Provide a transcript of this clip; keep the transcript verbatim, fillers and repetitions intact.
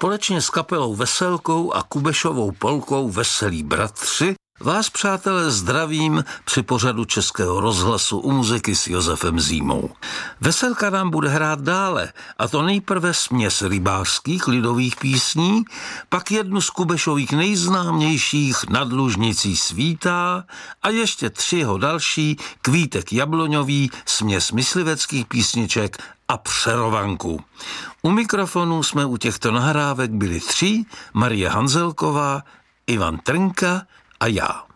Společně s kapelou Veselkou a Kubešovou polkou Veselí bratři vás, přátelé, zdravím při pořadu Českého rozhlasu U muziky s Josefem Zímou. Veselka nám bude hrát dále, a to nejprve směs rybářských lidových písní, pak jednu z Kubešových nejznámějších Nad Lužnicí svítá a ještě tři jeho další, Kvítek jabloňový, směs mysliveckých písniček a Přerovanku. U mikrofonu jsme u těchto nahrávek byli tři, Marie Hanzelková, Ivan Trnka a já.